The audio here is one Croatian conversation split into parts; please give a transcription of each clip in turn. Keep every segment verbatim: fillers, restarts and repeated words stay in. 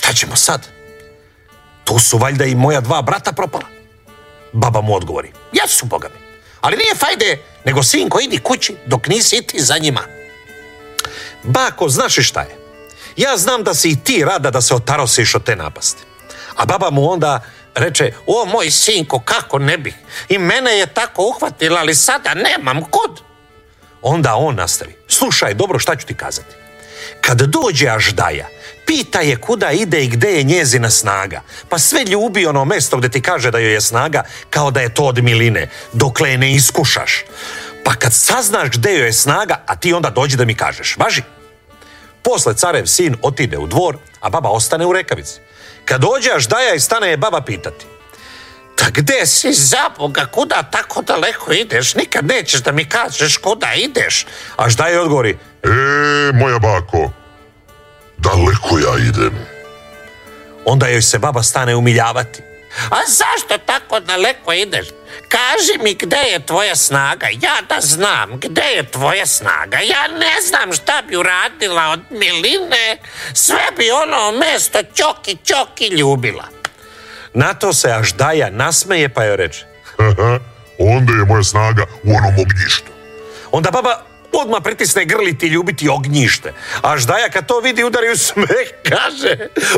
šta ćemo sad? Tu su valjda i moja dva brata propala. Baba mu odgovori, jesu, boga mi, ali nije fajde, nego sinko idi kući dok nisi ti za njima. Bako, znaš li šta je? Ja znam da si i ti rada da se otarosiš od te napasti. A baba mu onda reče, o moj sinko, kako ne bih? I mene je tako uhvatila, ali sada nemam kud. Onda on nastavi, slušaj dobro šta ću ti kazati. Kad dođe Aždaja, pita je kuda ide i gde je njezina snaga, pa sve ljubi ono mesto gde ti kaže da joj je snaga, kao da je to od miline, dokle je ne iskušaš. Pa kad saznaš gde joj je snaga, a ti onda dođi da mi kažeš, važi? Posle carev sin otide u dvor, a baba ostane u rekavici. Kad dođe Aždaja i stane je baba pitati, ta gde si, za Boga, kuda tako daleko ideš? Nikad nećeš da mi kažeš kuda ideš. Aždaja odgovori, e, moja bako, daleko ja idem. Onda joj se baba stane umiljavati. A zašto tako daleko ideš? Kaži mi gde je tvoja snaga, ja da znam gde je tvoja snaga. Ja ne znam šta bi uradila od miline, sve bi ono mesto ćoki ćoki ljubila. Na to se Aždaja nasmeje pa joj reče, onda je moja snaga u onom ognjištu. Onda baba odmah pritisne grliti ljubiti ognjište. Aždaja kad to vidi udari u smeh, kaže,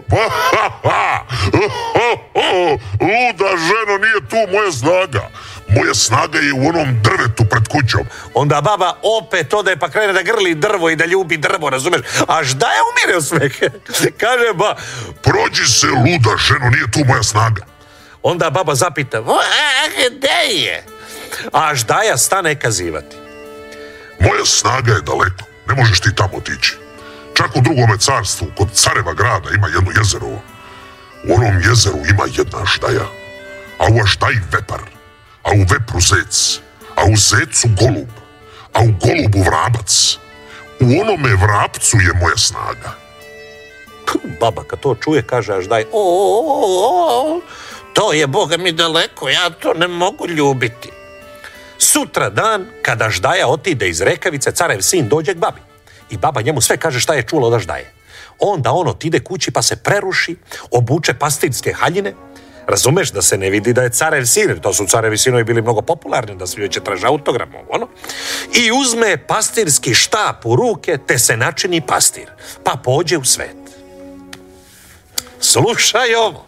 luda ženo, nije tu moja snaga. Moja snaga je u onom drvetu pred kućom. Onda baba opet ode pa krene da grli drvo i da ljubi drvo, razumeš? Aždaja umire u smeh. Kaže ba, prođi se, luda ženo, nije tu moja snaga. Onda baba zapita, a gde je? Aždaja stane kazivati, moja snaga je daleko, ne možeš ti tamo otići. Čak u drugome carstvu, kod careva grada, ima jedno jezero. U onom jezeru ima jedna Aždaja, a u Aždaji vepar, a u vepru zec, a u zecu golub, a u golubu vrabac. U onome vrapcu je moja snaga. Baba kad to čuje kaže Aždaj, o, o, o, to je boga mi daleko, ja to ne mogu ljubiti. Sutra dan, kada Aždaja otide iz rekavice, carev sin dođe k babi. I baba njemu sve kaže šta je čula od Aždaje. Onda on otide kući pa se preruši, obuče pastirske haljine. Razumeš, da se ne vidi da je carev sin, to su carevi sinovi bili mnogo popularni, da svi će traže autogram, ono. I uzme pastirski štap u ruke, te se načini pastir, pa pođe u svet. Slušaj ovo.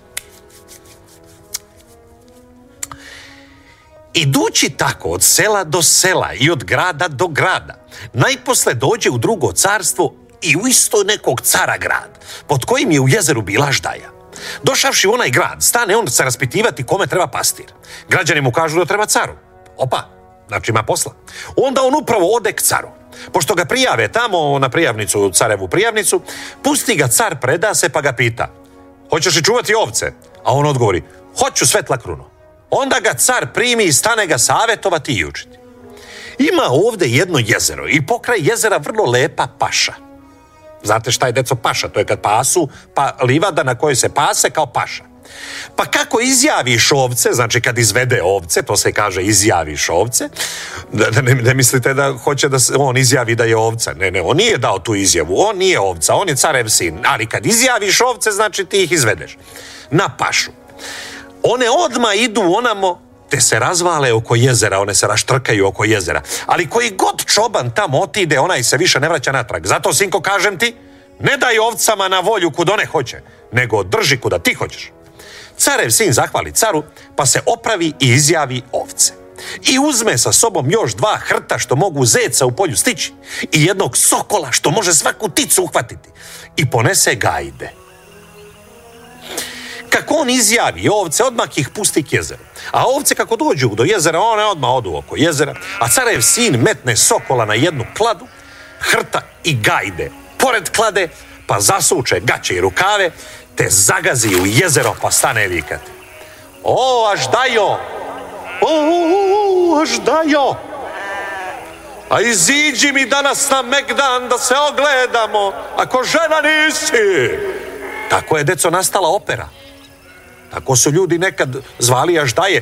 Idući tako od sela do sela i od grada do grada, najposle dođe u drugo carstvo i u isto nekog cara grad, pod kojim je u jezeru bila Aždaja. Došavši u onaj grad, stane on se raspitivati kome treba pastir. Građani mu kažu da treba caru. Opa, znači ima posla. Onda on upravo ode k caru. Pošto ga prijave tamo na prijavnicu, carevu prijavnicu, pusti ga car, preda se pa ga pita, hoćeš li čuvati ovce? A on odgovori, hoću, svetla kruno. Onda ga car primi i stane ga savetovati i učiti. Ima ovde jedno jezero i pokraj jezera vrlo lepa paša. Znate šta je, deco, paša? To je kad pasu, pa livada na kojoj se pase kao paša. Pa kako izjaviš ovce, znači kad izvede ovce, to se kaže izjaviš ovce, da ne, ne mislite da hoće da se, on izjavi da je ovca. Ne, ne, on nije dao tu izjavu, on nije ovca, on je carev sin. Ali kad izjaviš ovce, znači ti ih izvedeš na pašu. One odmah idu onamo, te se razvale oko jezera, one se raštrkaju oko jezera. Ali koji god čoban tamo otide, onaj se više ne vraća natrag. Zato, sinko, kažem ti, ne daj ovcama na volju kud one hoće, nego drži kuda ti hoćeš. Carev sin zahvali caru, pa se opravi i izjavi ovce. I uzme sa sobom još dva hrta što mogu zeca u polju stići i jednog sokola što može svaku pticu uhvatiti. I ponese gajde. Kako on izjavi ovce, odmah ih pusti k jezeru. A ovce kako dođu do jezera, one odmah odu oko jezera, a carev sin metne sokola na jednu kladu, hrta i gajde pored klade, pa zasuče gaće i rukave, te zagazi u jezero pa stane vikati. O, Aždajo! O, Aždajo! A iziđi mi danas na Megdan da se ogledamo, ako žena nisi! Tako je, deco, nastala opera. Tako su ljudi nekad zvali Aždaje.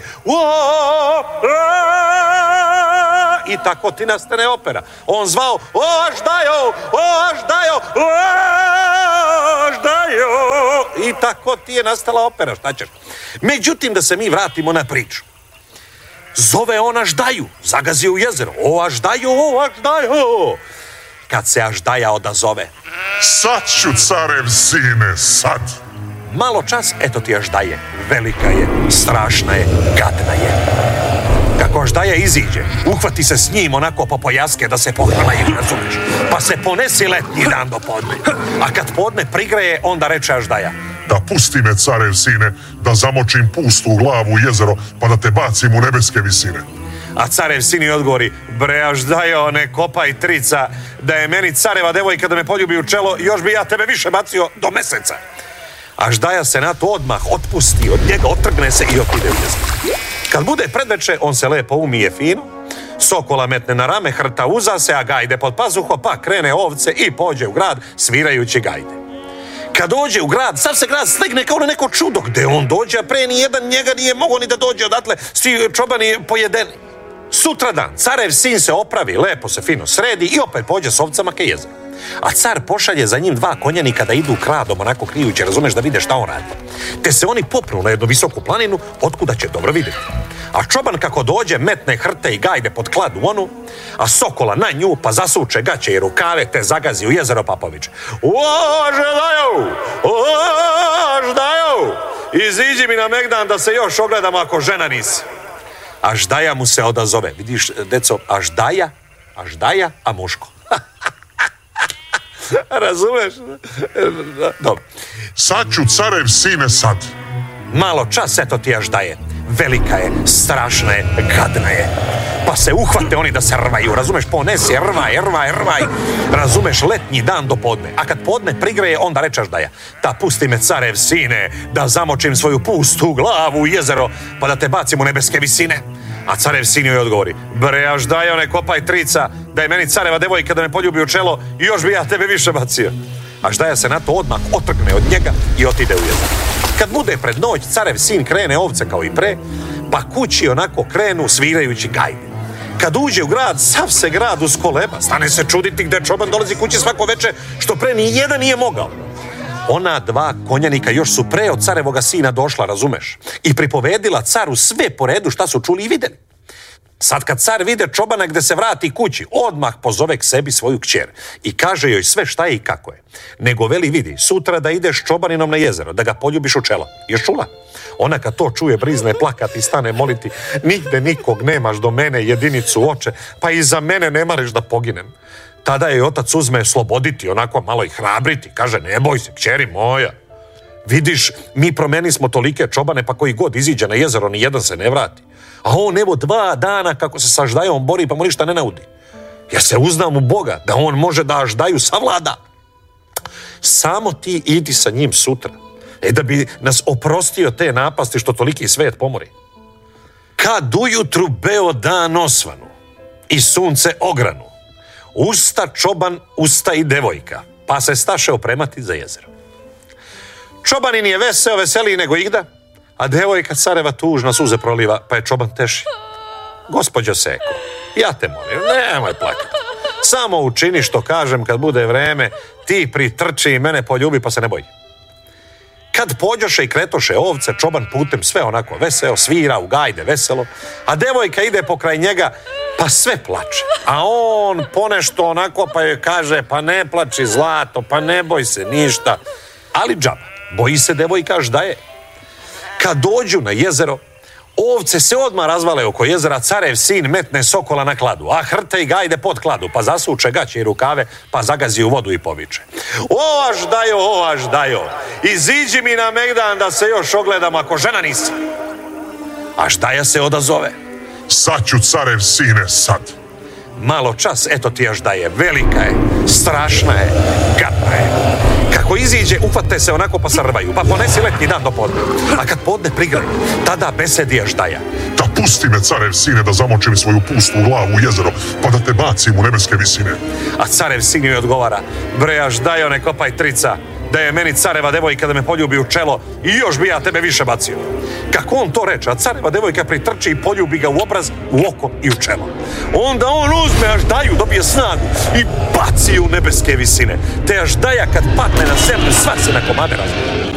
I tako ti nastane opera. On zvao, o Aždajo, o Aždajo, o Aždajo. I tako ti je nastala opera, šta ćeš? Međutim, da se mi vratimo na priču. Zove on Aždaju, zagazi u jezero. O Aždaju, o Aždaju! Kad se Aždaja odazove: Sad ću, carev sine, sad! Malo čas, eto ti Aždaje. Velika je, strašna je, gadna je. Kako Aždaja iziđe, uhvati se s njim onako po pojaske da se pohrlaju, razumeš? Pa se ponesi letnji dan do podne. A kad podne prigreje, onda reče Aždaja: Da pusti me, carev sine, da zamočim pustu u glavu u jezero, pa da te bacim u nebeske visine. A carev sin joj odgovori: Bre Aždajo, ne kopaj trica, da je meni careva devojka da me poljubi u čelo, još bi ja tebe više bacio do meseca. Aždaja se na to odmah otpusti, od njega otrgne se i otide u jezero. Kad bude predveče, on se lepo umije fino, sokola metne na rame, hrta uza se, a gajde pod pazuho, pa krene ovce i pođe u grad svirajući gajde. Kad dođe u grad, sav se grad slegne kao na neko čudo. Gde on dođe, a pre ni jedan njega nije mogao ni da dođe odatle, svi čobani pojedeni. Sutradan, carev sin se opravi, lepo se fino sredi i opet pođe s ovcama ke jezeru. A car pošalje za njim dva konjanika da idu kradom, onako krijuće, razumeš, da vide šta on radi. Te se oni popnu na jednu visoku planinu, otkuda će dobro vidjeti. A čoban kako dođe, metne hrte i gajde pod kladu onu, a sokola na nju, pa zasuče gaće i rukave, te zagazi u jezero pa poviče: O Aždaju! O Aždaju! Iziđi mi na Megdan da se još ogledam ako žena nisi. Aždaja mu se odazove. Vidiš, deco, Aždaja, Aždaja, a muško. Razumeš? Dobro. Sad ću, carev sine, sad! Malo čas, eto ti Aždaje. Velika je, strašna je, gadna je. Pa se uhvate oni da se rvaju, razumeš, ponesi, rvaj, rvaj, rvaj, razumeš, letnji dan do podne. A kad podne prigreje, onda reče Aždaja: Da pusti me, carev sine, da zamočim svoju pustu glavu u jezero, pa da te bacim u nebeske visine. A carev sin joj odgovori: Bre Aždajo, ne kopaj trica, da je meni careva devojka da me poljubi u čelo, i još bi ja tebe više bacio. Aždaja se na to odmah otrgne od njega i otide u jezero. Kad bude pred noć, carev sin krene ovce kao i pre, pa kući onako krenu svirajući gajde. Kad uđe u grad, sav se grad uskoleba, stane se čuditi gde čoban dolazi kući svako veče, što pre ni jedan nije mogao. Ona dva konjanika još su pre od carevoga sina došla, razumeš, i pripovedila caru sve po redu šta su čuli i videli. Sad kad car vide čobana gde se vrati kući, odmah pozove k sebi svoju kćer i kaže joj sve šta je i kako je. Nego veli: Vidi, sutra da ideš čobaninom na jezero, da ga poljubiš u čelo. Ješ čula? Ona kad to čuje, brizne plakati i stane moliti: Nigde nikog nemaš do mene, jedinicu oče, pa i za mene ne mareš da poginem. Tada je otac uzme sloboditi, onako malo i hrabriti. Kaže: Ne boj se, kćeri moja. Vidiš, mi promeni smo tolike čobane, pa koji god iziđe na jezero, ni jedan se ne vrati. A on evo dva dana kako se sa Aždajom bori, pa mu ništa ne naudi. Ja se uznam u Boga da on može da Aždaju savlada. Samo ti idi sa njim sutra, e da bi nas oprostio te napasti što toliki svet pomori. Kad ujutru beo dan osvanu i sunce ogranu, usta čoban, usta i devojka, pa se staše opremati za jezero. Čobanin je veseo, veseliji nego igda, a devojka careva tužna suze proliva, pa je čoban teši. Gospođo Seko, ja te molim, nemoj plakati. Samo učini što kažem, kad bude vreme, ti pritrči i mene poljubi, pa se ne boji. Kad pođoše i kretoše ovce, čoban putem sve onako veseo, svira u gajde veselo, a devojka ide pokraj njega, pa sve plače. A on ponešto onako pa joj kaže: Pa ne plači zlato, pa ne boj se ništa. Ali džaba, boji se devojka Aždaje. Kad dođu na jezero, ovce se odmah razvale oko jezera, carev sin metne sokola na kladu, a hrte i gajde pod kladu, pa zasuče gaće i rukave, pa zagazi u vodu i poviče: O Aždajo, o Aždajo, iziđi mi na Megdan da se još ogledam ako žena nisi. Aždaja se odazove: Sad ću, carev sine, sad! Malo čas, eto ti Aždaje, velika je, strašna je, gadna je. Kako iziđe, uhvate se onako pa srvaju, pa ponesi letnji dan do podne. A kad podne prigreje, tada besedi Aždaja: Da pusti me, carev sine, da zamočim svoju pustu glavu u jezero, pa da te bacim u nebeske visine. A carev sin joj odgovara: Bre Aždajo, ne kopaj trica, da je meni careva devojka da me poljubi u čelo, i još bi ja tebe više bacio. Kako on to reče, a careva devojka pritrči i poljubi ga u obraz, u oko i u čelo. Onda on uzme Aždaju, dobije snagu i baci u nebeske visine. Te Aždaja kad patne na zemlju, sva se na komade razbija.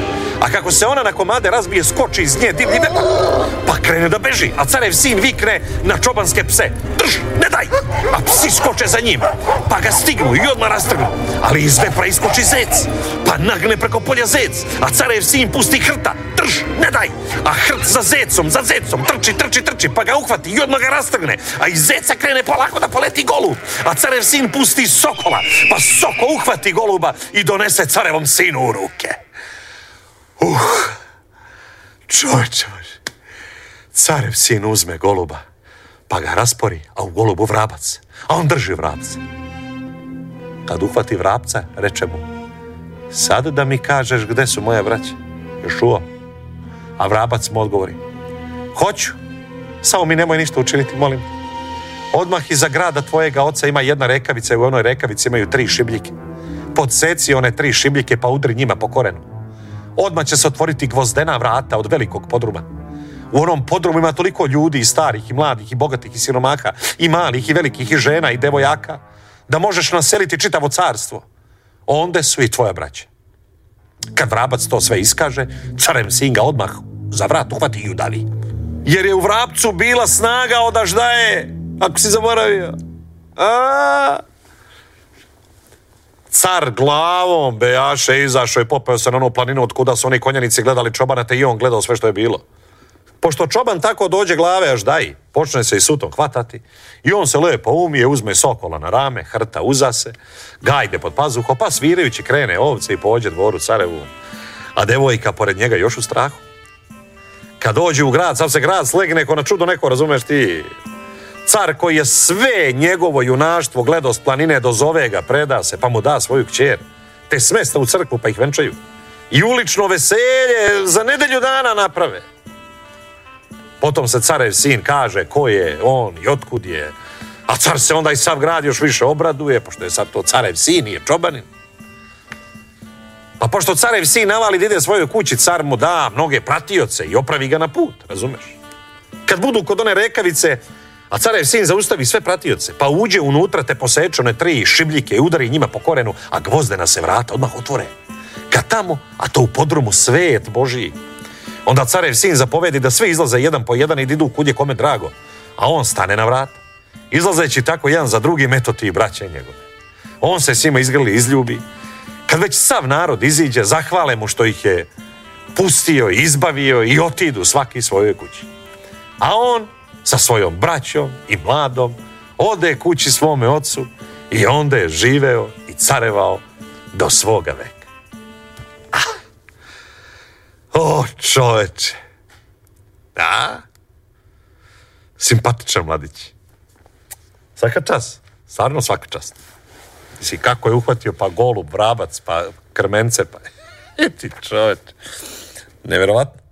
A kako se ona na komade razbije, skoči iz nje divlji vetar, pa krene da beži, a carev sin vikne na čobanske pse: drž, ne daj! A psi skoče za njim, pa ga stignu i odmah rastrgnu. Ali iz vepra iskoči zec, pa nagne preko polja zec, a carev sin pusti hrta: drž, ne daj! A hrt za zecom, za zecom, trči, trči, trči, pa ga uhvati i odmah ga rastrgne, a iz zeca krene polako da poleti golub, a carev sin pusti sokola, pa soko uhvati goluba i donese carevom sinu u ruke. Uh, čovječe, carev sin uzme goluba, pa ga raspori, a u golubu vrabac, a on drži vrabca. Kad uhvati vrapca, reče mu: sad da mi kažeš gde su moje braće, još uo? A vrabac mu odgovori: hoću, samo mi nemoj ništa učiniti, molim. Odmah iza grada tvojega oca ima jedna rekavica i u onoj rekavici imaju tri šibljike. Podseci one tri šibljike pa udri njima po korenu. Odmah će se otvoriti gvozdena vrata od velikog podruma. U onom podrumu ima toliko ljudi, i starih, i mladih, i bogatih, i siromaha, i malih, i velikih, i žena, i devojaka, da možeš naseliti čitavo carstvo. Onde su i tvoja braća. Kad vrabac to sve iskaže, carev sin ga odmah za vrat uhvati i udavi. Jer je u vrapcu bila snaga odaždaje, ako si zaboravio. A? Car glavom bejaše izašao i popeo se na onu planinu od kuda su oni konjanici gledali čobana, te i on gledao sve što je bilo. Pošto čoban tako dođe glave až daji, počne se i sutom hvatati i on se lepo umije, uzme sokola na rame, hrta uza se, gajde pod pazuho, pa svirajući krene ovce i pođe dvoru carevu, a devojka pored njega još u strahu. Kad dođe u grad, sav se grad slegne ko na čudo neko, razumeš ti? Car koji je sve njegovo junaštvo gledao s planine, dozove ga, preda se, pa mu da svoju kćer, te smesta u crkvu pa ih venčaju. I ulično veselje za nedelju dana naprave. Potom se carev sin kaže ko je on i otkud je, a car se onda i sav grad još više obraduje, pošto je sad to carev sin, nije čobanin. Pa pošto carev sin navali da ide svojoj kući, car mu da mnoge pratioce i opravi ga na put, razumeš? Kad budu kod one rekavice, a carev sin zaustavi sve pratioce, pa uđe unutra te poseče one tri šibljike i udari njima po korenu, a gvozdena se vrata odmah otvore. Kad tamo, a to u podrumu svet Božiji, onda carev sin zapovedi da svi izlaze jedan po jedan i idu kud je kome drago, a on stane na vrat, izlazeći tako jedan za drugim, eto ti braće njegove. On se svima izgrli, izljubi. Kad već sav narod iziđe, zahvale mu što ih je pustio, izbavio i otidu svaki svojoj kući. A on sa svojom braćom i mladom ode kući svome ocu i onda je živeo i carevao do svoga veka. Ah. O, čoveče. Da? Simpatičan mladić. Svaka čast. Stvarno svaka čast. Mislim, kako je uhvatio, pa golub, vrabac, pa krmence, pa... Eti, čoveče. Nevjerovatno.